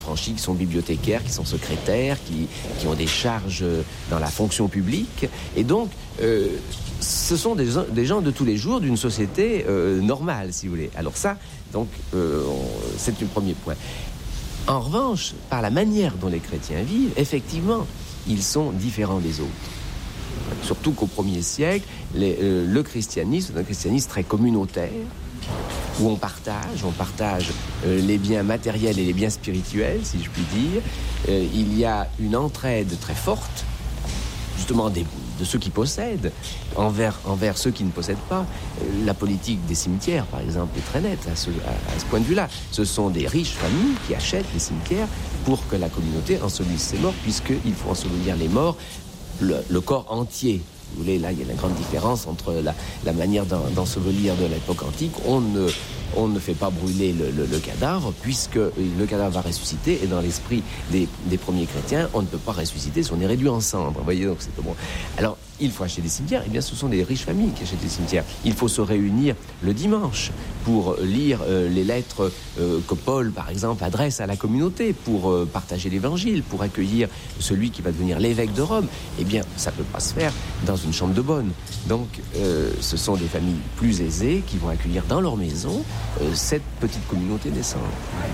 franchis, qui sont bibliothécaires, qui sont secrétaires, qui ont des charges dans la fonction publique. Et donc, ce sont des gens de tous les jours d'une société normale, si vous voulez. Alors ça, donc, c'est le premier point. En revanche, par la manière dont les chrétiens vivent, effectivement, ils sont différents des autres. Surtout qu'au 1er siècle, le christianisme est un christianisme très communautaire, où on partage les biens matériels et les biens spirituels, si je puis dire. Il y a une entraide très forte, justement de ceux qui possèdent, envers ceux qui ne possèdent pas. La politique des cimetières, par exemple, est très nette à ce point de vue-là. Ce sont des riches familles qui achètent les cimetières pour que la communauté ensevelisse ses morts, puisqu'il faut ensevelir les morts, le corps entier. Vous voulez, là, il y a une grande différence entre la manière d'ensevelir de l'époque antique. On ne fait pas brûler le cadavre, puisque le cadavre va ressusciter, et dans l'esprit des premiers chrétiens, on ne peut pas ressusciter si on est réduit en cendres. Vous voyez, donc c'est bon. Alors, il faut acheter des cimetières. Eh bien, ce sont des riches familles qui achètent des cimetières. Il faut se réunir le dimanche pour lire les lettres que Paul, par exemple, adresse à la communauté, pour partager l'évangile, pour accueillir celui qui va devenir l'évêque de Rome. Eh bien, ça ne peut pas se faire dans une chambre de bonne. Donc, ce sont des familles plus aisées qui vont accueillir dans leur maison cette petite communauté naissante.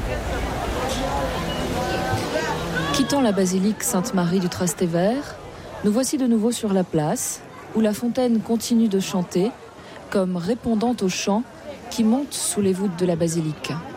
Quittant la basilique Sainte-Marie du Trastevere, nous voici de nouveau sur la place, où la fontaine continue de chanter, comme répondant au chant qui monte sous les voûtes de la basilique.